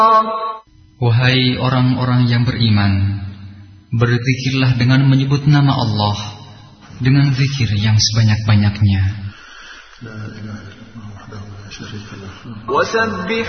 Wahai orang-orang yang beriman, berzikirlah dengan menyebut nama Allah dengan zikir yang sebanyak-banyaknya. وسبح